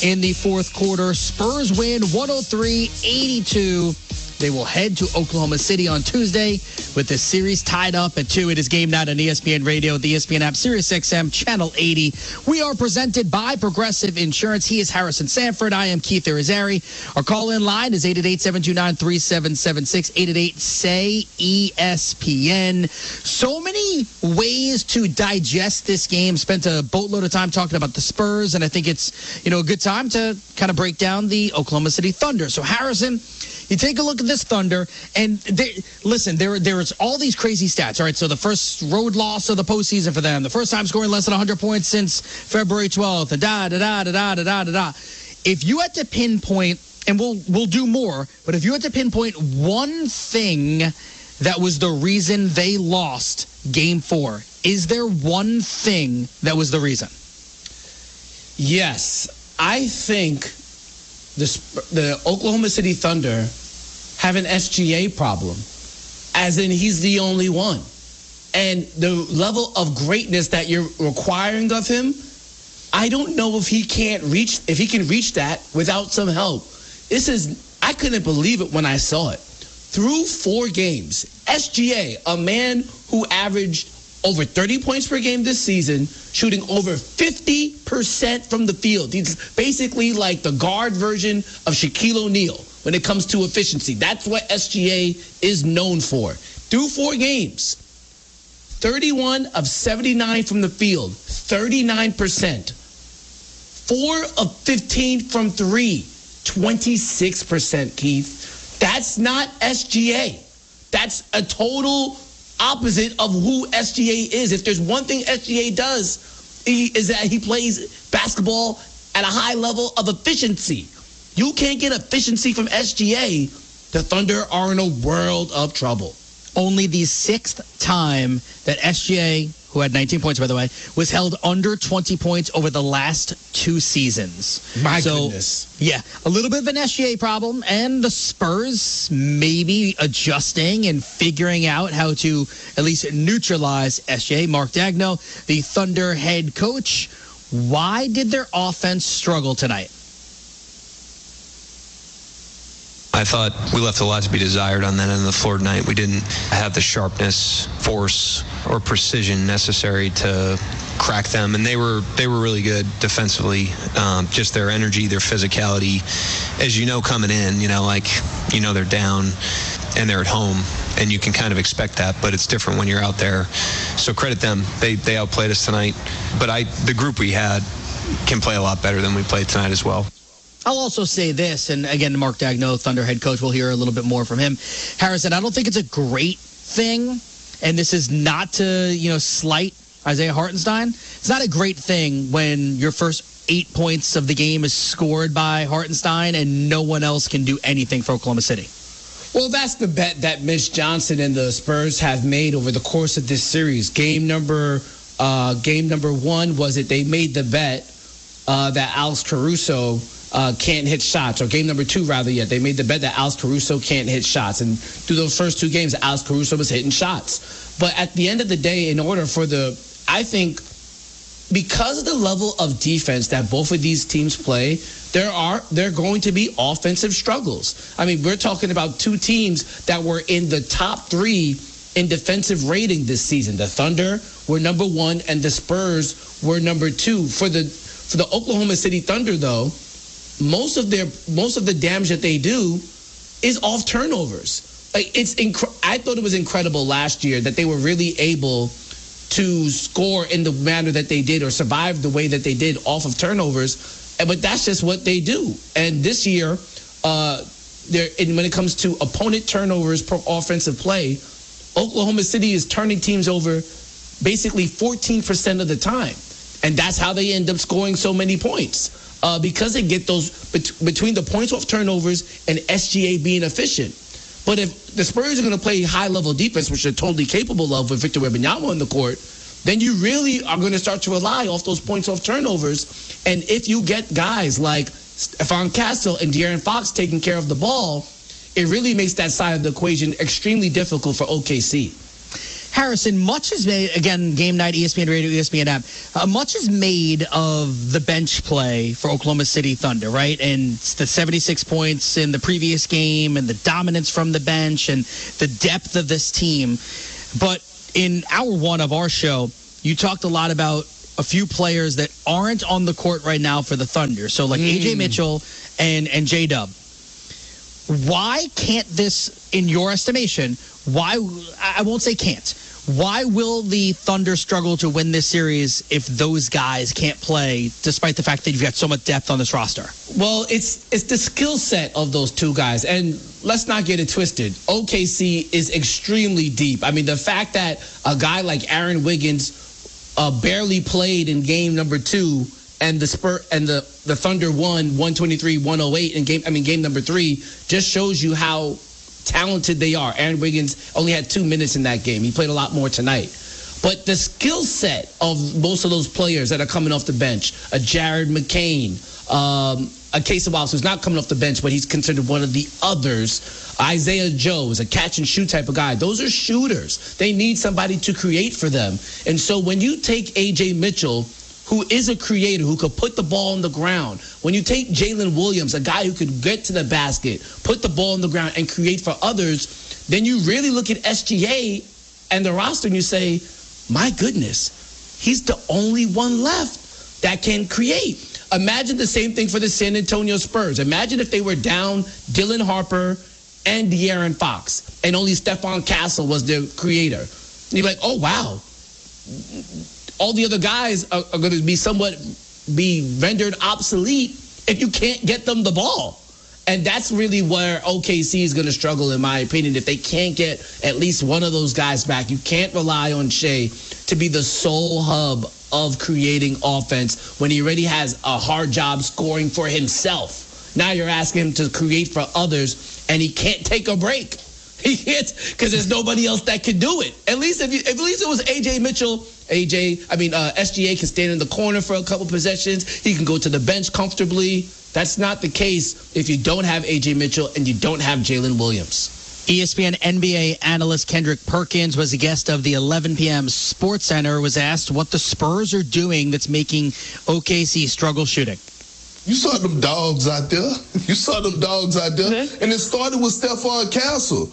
in the fourth quarter. Spurs win 103-82. They will head to Oklahoma City on Tuesday with the series tied up at 2. It is game night on ESPN Radio, the ESPN app, SiriusXM, Channel 80. We are presented by Progressive Insurance. He is Harrison Sanford. I am Keith Irizarry. Our call-in line is 888-729-3776, 888-SAY-ESPN. So many ways to digest this game. Spent a boatload of time talking about the Spurs, and I think it's, a good time to kind of break down the Oklahoma City Thunder. So, Harrison, you take a look at this Thunder, and there's all these crazy stats. All right, so the first road loss of the postseason for them, the first time scoring less than 100 points since February 12th, and da-da-da-da-da-da-da-da. If you had to pinpoint, and we'll do more, but if you had to pinpoint one thing that was the reason they lost Game 4, is there one thing that was the reason? Yes, I think the Oklahoma City Thunder have an SGA problem, as in he's the only one. And the level of greatness that you're requiring of him, I don't know if he can reach that without some help. I couldn't believe it when I saw it. Through 4 games, SGA, a man who averaged over 30 points per game this season, shooting over 50% from the field. He's basically like the guard version of Shaquille O'Neal when it comes to efficiency. That's what SGA is known for. Through 4 games, 31 of 79 from the field, 39%. 4 of 15 from 3, 26%, Keith. That's not SGA. That's a total opposite of who SGA is. If there's one thing SGA does, is that he plays basketball at a high level of efficiency. You can't get efficiency from SGA. The Thunder are in a world of trouble. Only the 6th time that SGA, who had 19 points, by the way, was held under 20 points over the last 2 seasons. My goodness. Yeah, a little bit of an SGA problem, and the Spurs maybe adjusting and figuring out how to at least neutralize SGA. Mark Daigneault, the Thunder head coach. Why did their offense struggle tonight? I thought we left a lot to be desired on that end of the floor tonight. We didn't have the sharpness, force, or precision necessary to crack them, and they were really good defensively. Just their energy, their physicality, as you know, coming in, they're down and they're at home, and you can kind of expect that, but it's different when you're out there. So credit them. They outplayed us tonight, but the group we had can play a lot better than we played tonight as well. I'll also say this, and again, Mark Daigneault, Thunder head coach, we'll hear a little bit more from him. Harrison, I don't think it's a great thing, and this is not to, slight Isaiah Hartenstein. It's not a great thing when your first 8 points of the game is scored by Hartenstein and no one else can do anything for Oklahoma City. Well, that's the bet that Mitch Johnson and the Spurs have made over the course of this series. Game number 1 was it they made the bet that Alex Caruso can't hit shots, or game number 2, rather, yet. They made the bet that Alex Caruso can't hit shots. And through those first 2 games, Alex Caruso was hitting shots. But at the end of the day, in order for I think because of the level of defense that both of these teams play, there are going to be offensive struggles. I mean, we're talking about 2 teams that were in the top 3 in defensive rating this season. The Thunder were number 1 and the Spurs were number 2. For the Oklahoma City Thunder, though, most of the damage that they do is off turnovers. I thought it was incredible last year that they were really able to score in the manner that they did, or survive the way that they did off of turnovers. But that's just what they do. And this year, when it comes to opponent turnovers per offensive play, Oklahoma City is turning teams over basically 14% of the time. And that's how they end up scoring so many points. Because they get those between the points off turnovers and SGA being efficient. But if the Spurs are going to play high-level defense, which they're totally capable of with Victor Wembanyama on the court, then you really are going to start to rely off those points off turnovers. And if you get guys like Stephon Castle and De'Aaron Fox taking care of the ball, it really makes that side of the equation extremely difficult for OKC. Harrison, much is made, again, game night, ESPN Radio, ESPN app, much is made of the bench play for Oklahoma City Thunder, right? And the 76 points in the previous game and the dominance from the bench and the depth of this team. But in hour one of our show, you talked a lot about a few players that aren't on the court right now for the Thunder. So like A.J. Mitchell and J-Dub. Why can't this, in your estimation, I won't say can't. Why will the Thunder struggle to win this series if those guys can't play, despite the fact that you've got so much depth on this roster? Well, it's the skill set of those two guys. And let's not get it twisted. OKC is extremely deep. I mean, the fact that a guy like Aaron Wiggins barely played in game number 2 and the Thunder won 123-108 in game number 3 just shows you how talented they are. Aaron Wiggins only had 2 minutes in that game. He played a lot more tonight. But the skill set of most of those players that are coming off the bench, a Jared McCain, a Casey Wallace, who's not coming off the bench, but he's considered one of the others. Isaiah Joe is a catch and shoot type of guy. Those are shooters. They need somebody to create for them. And so when you take A.J. Mitchell, who is a creator, who could put the ball on the ground. When you take Jalen Williams, a guy who could get to the basket, put the ball on the ground, and create for others, then you really look at SGA and the roster and you say, my goodness, he's the only one left that can create. Imagine the same thing for the San Antonio Spurs. Imagine if they were down Dylan Harper and De'Aaron Fox, and only Stephon Castle was their creator. And you're like, oh, wow. All the other guys are going to be rendered obsolete if you can't get them the ball. And that's really where OKC is going to struggle, in my opinion, if they can't get at least one of those guys back. You can't rely on Shea to be the sole hub of creating offense when he already has a hard job scoring for himself. Now you're asking him to create for others, and he can't take a break. He can't, because there's nobody else that can do it. At least it was A.J. Mitchell. SGA can stand in the corner for a couple possessions. He can go to the bench comfortably. That's not the case if you don't have A.J. Mitchell and you don't have Jalen Williams. ESPN NBA analyst Kendrick Perkins was a guest of the 11 p.m. Sports Center, was asked what the Spurs are doing that's making OKC struggle shooting. You saw them dogs out there. And it started with Stephon Castle.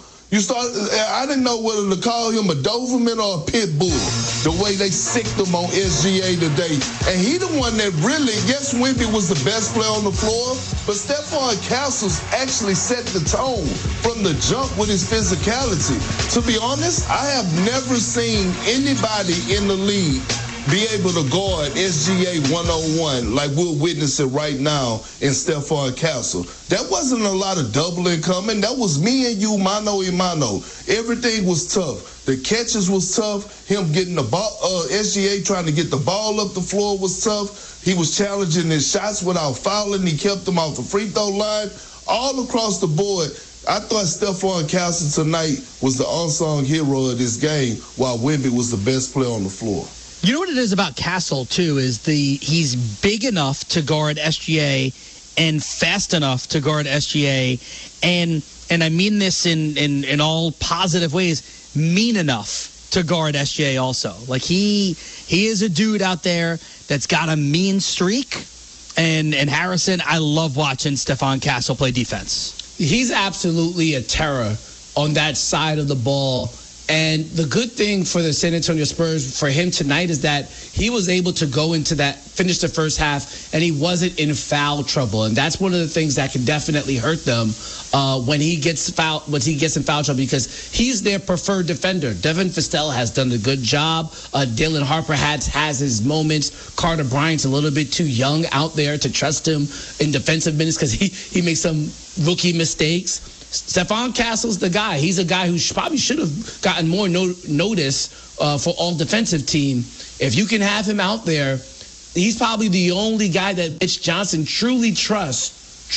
I didn't know whether to call him a Doberman or a pit bull, the way they sicked him on SGA today. And he the one that really, yes, Wemby was the best player on the floor, but Stephon Castle's actually set the tone from the jump with his physicality. To be honest, I have never seen anybody in the league be able to guard SGA 101 like we're witnessing right now in Stephon Castle. That wasn't a lot of doubling coming. That was me and you, mano a mano. Everything was tough. The catches was tough. Him getting the ball, SGA trying to get the ball up the floor was tough. He was challenging his shots without fouling. He kept them off the free throw line. All across the board, I thought Stephon Castle tonight was the unsung hero of this game, while Wemby was the best player on the floor. You know what it is about Castle, too, is he's big enough to guard SGA and fast enough to guard SGA. And I mean this in all positive ways, mean enough to guard SGA also. Like he is a dude out there that's got a mean streak. And Harrison, I love watching Stephon Castle play defense. He's absolutely a terror on that side of the ball. And the good thing for the San Antonio Spurs for him tonight is that he was able to go into that, finish the first half, and he wasn't in foul trouble. And that's one of the things that can definitely hurt them when he gets in foul trouble, because he's their preferred defender. Devin Fistel has done a good job. Dylan Harper has his moments. Carter Bryant's a little bit too young out there to trust him in defensive minutes because he makes some rookie mistakes. Stephon Castle's the guy. He's a guy who probably should have gotten more notice for all defensive team. If you can have him out there, he's probably the only guy that Mitch Johnson truly trusts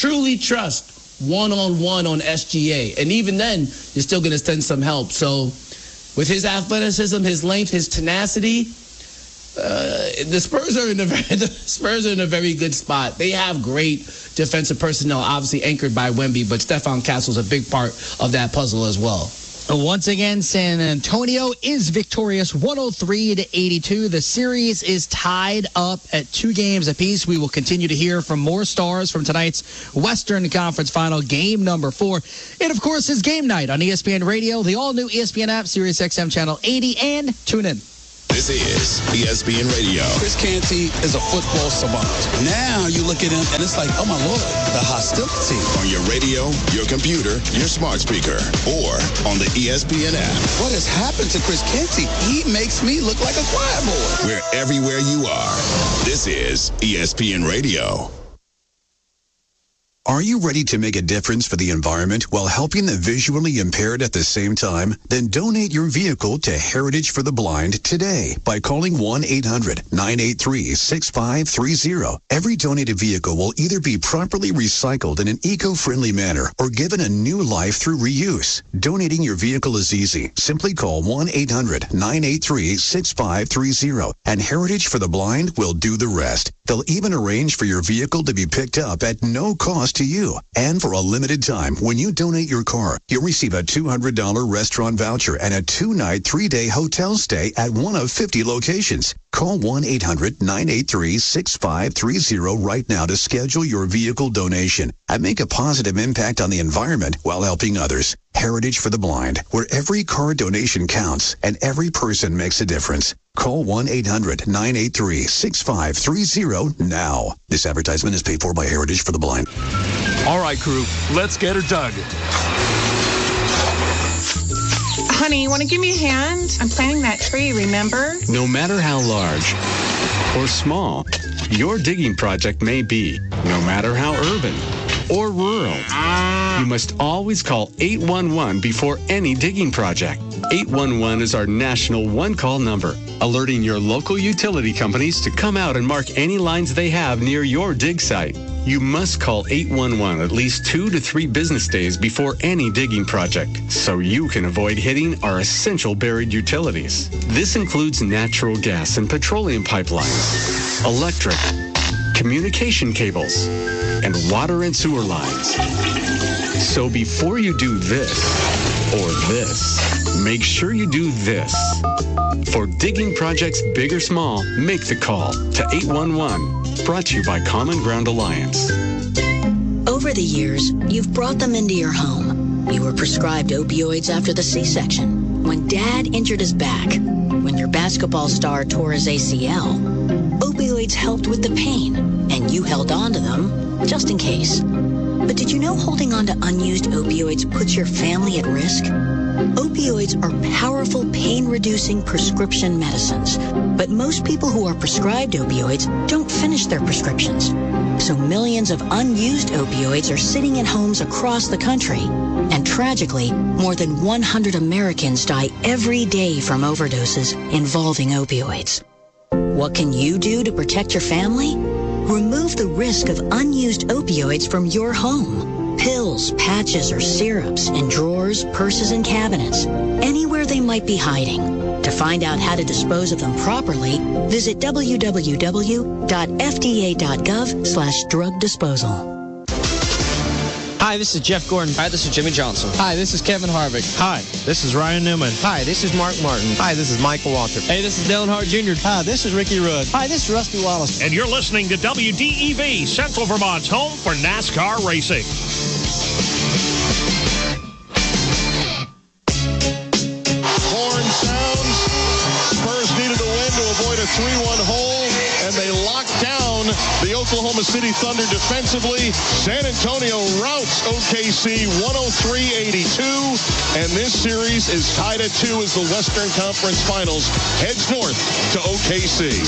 one-on-one on SGA. And even then, you're still going to send some help. So with his athleticism, his length, his tenacity, the Spurs are in a very good spot. They have great defensive personnel, obviously anchored by Wemby, but Stephon Castle's a big part of that puzzle as well. Once again, San Antonio is victorious 103-82. The series is tied up at 2 games apiece. We will continue to hear from more stars from tonight's Western Conference Final, game number 4. It, of course, is game night on ESPN Radio, the all-new ESPN app, Sirius XM Channel 80, and tune in. This is ESPN Radio. Chris Canty is a football savant. Now you look at him and it's like, oh my Lord, the hostility. On your radio, your computer, your smart speaker, or on the ESPN app. What has happened to Chris Canty? He makes me look like a choir boy. We're everywhere you are. This is ESPN Radio. Are you ready to make a difference for the environment while helping the visually impaired at the same time? Then donate your vehicle to Heritage for the Blind today by calling 1-800-983-6530. Every donated vehicle will either be properly recycled in an eco-friendly manner or given a new life through reuse. Donating your vehicle is easy. Simply call 1-800-983-6530 and Heritage for the Blind will do the rest. They'll even arrange for your vehicle to be picked up at no cost to you. And for a limited time, when you donate your car, you'll receive a $200 restaurant voucher and a 2-night, 3-day hotel stay at one of 50 locations. Call 1-800-983-6530 right now to schedule your vehicle donation and make a positive impact on the environment while helping others. Heritage for the Blind, where every car donation counts and every person makes a difference. Call 1-800-983-6530 now. This advertisement is paid for by Heritage for the Blind. All right, crew, let's get her dug. Honey, you want to give me a hand? I'm planting that tree, remember? No matter how large or small your digging project may be, no matter how urban or rural, you must always call 811 before any digging project. 811 is our national one-call number, alerting your local utility companies to come out and mark any lines they have near your dig site. You must call 811 at least 2 to 3 business days before any digging project, so you can avoid hitting our essential buried utilities. This includes natural gas and petroleum pipelines, electric, communication cables, and water and sewer lines. So before you do this or this, make sure you do this. For digging projects big or small, make the call to 811. Brought to you by Common Ground Alliance. Over the years, you've brought them into your home. You were prescribed opioids after the C-section, when Dad injured his back, when your basketball star tore his ACL. Opioids helped with the pain, and you held on to them just in case. But did you know holding on to unused opioids puts your family at risk? Opioids are powerful pain-reducing prescription medicines, but most people who are prescribed opioids don't finish their prescriptions. So millions of unused opioids are sitting in homes across the country. And tragically, more than 100 Americans die every day from overdoses involving opioids. What can you do to protect your family? Remove the risk of unused opioids from your home. Pills, patches, or syrups in drawers, purses, and cabinets, anywhere they might be hiding. To find out how to dispose of them properly, visit www.fda.gov/drug disposal. Hi, this is Jeff Gordon. Hi, this is Jimmy Johnson. Hi, this is Kevin Harvick. Hi, this is Ryan Newman. Hi, this is Mark Martin. Hi, this is Michael Walker. Hey, this is Dale Hart Jr. Hi, this is Ricky Rudd. Hi, this is Rusty Wallace. And you're listening to WDEV, Central Vermont's home for NASCAR racing. Horn sounds. Spurs needed a win to avoid a 3-1 hole, and they locked down the Oklahoma City Thunder defensively. San Antonio routs OKC 103-82, and this series is tied at 2 as the Western Conference Finals heads north to OKC.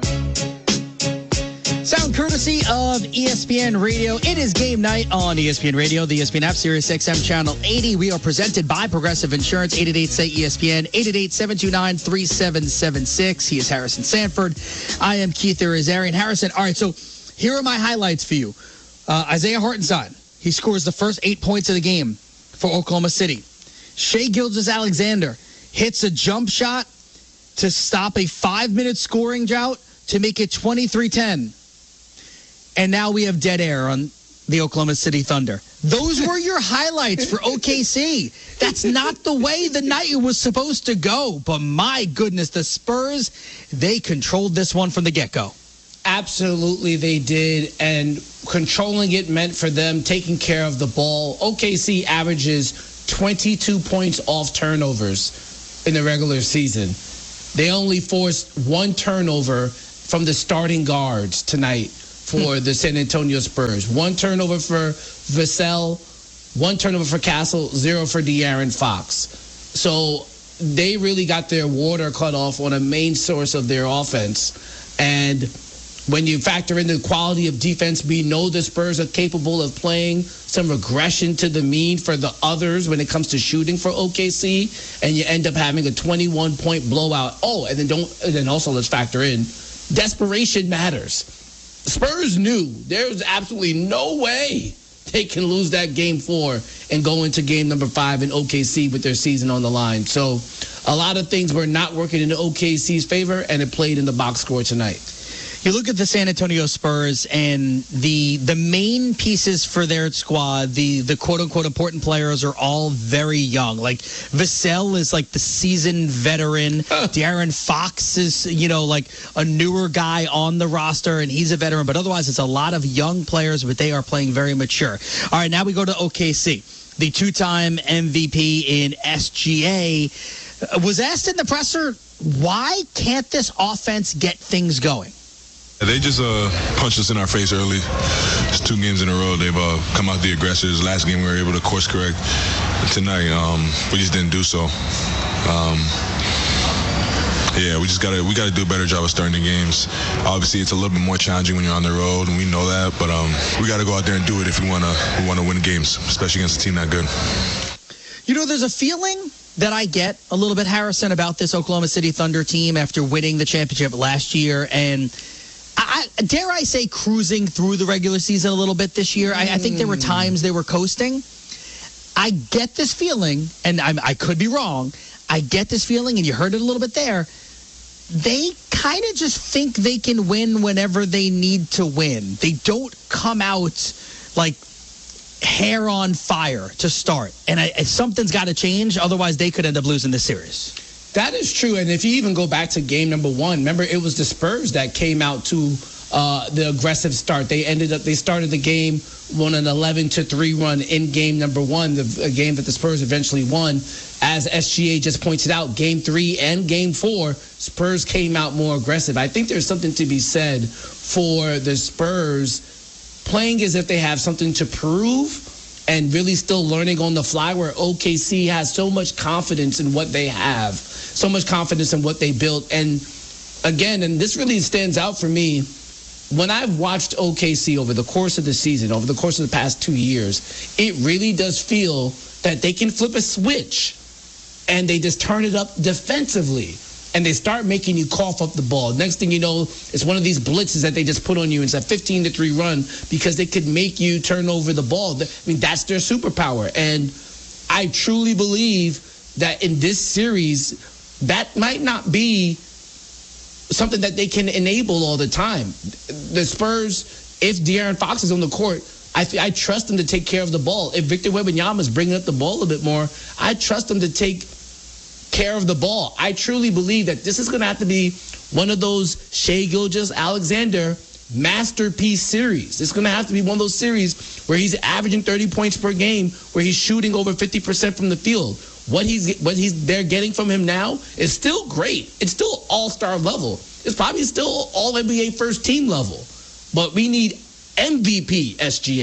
Sound courtesy of ESPN Radio. It is game night on ESPN Radio, the ESPN app, Sirius XM Channel 80. We are presented by Progressive Insurance, 888-SAY-ESPN, 888-729-3776. He is Harrison Sanford. I am Keith Irizarry. Harrison, all right, so here are my highlights for you. Isaiah Hartenstein, he scores the first 8 points of the game for Oklahoma City. Shai Gilgeous-Alexander hits a jump shot to stop a 5-minute scoring drought to make it 23-10. And now we have dead air on the Oklahoma City Thunder. Those were your highlights for OKC. That's not the way the night was supposed to go. But my goodness, the Spurs, they controlled this one from the get-go. Absolutely, they did. And controlling it meant for them taking care of the ball. OKC averages 22 points off turnovers in the regular season. They only forced one turnover from the starting guards tonight for the San Antonio Spurs. One turnover for Vassell, one turnover for Castle, 0 for De'Aaron Fox. So they really got their water cut off on a main source of their offense. And when you factor in the quality of defense, we know the Spurs are capable of playing some regression to the mean for the others when it comes to shooting for OKC, and you end up having a 21-point blowout. Oh, and then also let's factor in desperation matters. Spurs knew there was absolutely no way they can lose that game 4 and go into game number 5 in OKC with their season on the line. So a lot of things were not working in the OKC's favor, and it played in the box score tonight. You look at the San Antonio Spurs and the main pieces for their squad, the quote-unquote important players are all very young. Like Vassell is like the seasoned veteran. De'Aaron Fox is, like a newer guy on the roster, and he's a veteran. But otherwise, it's a lot of young players, but they are playing very mature. All right, now we go to OKC. The two-time MVP in SGA was asked in the presser, why can't this offense get things going? They just punched us in our face early. It's 2 games in a row. They've come out the aggressors. Last game we were able to course correct. Tonight, we just didn't do so. We gotta do a better job of starting the games. Obviously, it's a little bit more challenging when you're on the road, and we know that. But we gotta go out there and do it if we wanna win games, especially against a team that good. There's a feeling that I get a little bit, Harrison, about this Oklahoma City Thunder team after winning the championship last year, and dare I say cruising through the regular season a little bit this year. I think there were times they were coasting. I get this feeling, and I could be wrong. I get this feeling, and you heard it a little bit there. They kind of just think they can win whenever they need to win. They don't come out like hair on fire to start. And something's got to change. Otherwise, they could end up losing this series. That is true. And if you even go back to game number 1, remember it was the Spurs that came out to the aggressive start. They started the game on an 11-3 run in game number 1, a game that the Spurs eventually won. As SGA just pointed out, game 3 and game 4, Spurs came out more aggressive. I think there's something to be said for the Spurs playing as if they have something to prove and really still learning on the fly, where OKC has so much confidence in what they have, so much confidence in what they built. And again, and this really stands out for me, when I've watched OKC over the course of the season, over the course of the past 2 years, it really does feel that they can flip a switch and they just turn it up defensively. And they start making you cough up the ball. Next thing you know, it's one of these blitzes that they just put on you. It's a 15-3 run because they could make you turn over the ball. I mean, that's their superpower. And I truly believe that in this series, that might not be something that they can enable all the time. The Spurs, if De'Aaron Fox is on the court, I trust them to take care of the ball. If Victor Wembanyama is bringing up the ball a bit more, I trust them to take care of the ball. I truly believe that this is going to have to be one of those Shai Gilgeous-Alexander masterpiece series. It's going to have to be one of those series where he's averaging 30 points per game, where he's shooting over 50% from the field. What they're getting from him now is still great. It's still all-star level. It's probably still all-NBA first team level. But we need MVP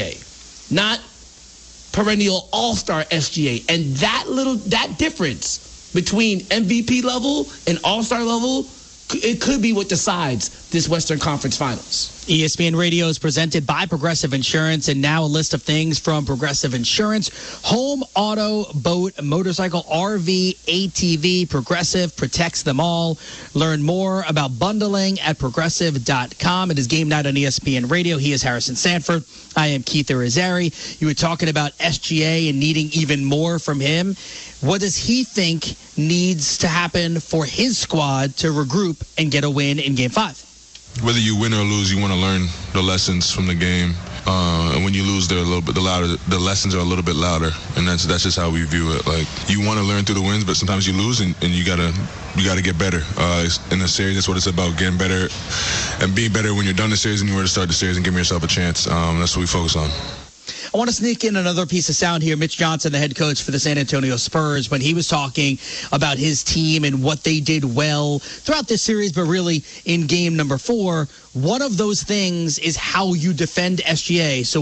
SGA, not perennial all-star SGA. And that difference between MVP level and all-star level, it could be what decides this Western Conference Finals. ESPN Radio is presented by Progressive Insurance, and now a list of things from Progressive Insurance: home, auto, boat, motorcycle, RV, ATV. Progressive protects them all. Learn more about bundling at progressive.com. It is game night on ESPN Radio. He is Harrison Sanford. I am Keith Irizarry. You were talking about SGA and needing even more from him. What does he think needs to happen for his squad to regroup and get a win in Game 5? Whether you win or lose, you want to learn the lessons from the game. And when you lose, they're a little bit louder. The lessons are a little bit louder, and that's just how we view it. Like, you want to learn through the wins, but sometimes you lose, and you gotta get better. In the series, that's what it's about: getting better and being better when you're done the series and you're ready to start the series and giving yourself a chance. That's what we focus on. I want to sneak in another piece of sound here. Mitch Johnson, the head coach for the San Antonio Spurs, when he was talking about his team and what they did well throughout this series, but really in game number 4, one of those things is how you defend SGA. So